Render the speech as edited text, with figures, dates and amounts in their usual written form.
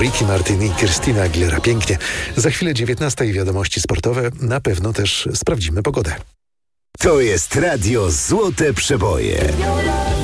Ricky Martin i Christina Aguilera. Pięknie. Za chwilę 19 wiadomości sportowe. Na pewno też sprawdzimy pogodę. To jest Radio Złote Przeboje.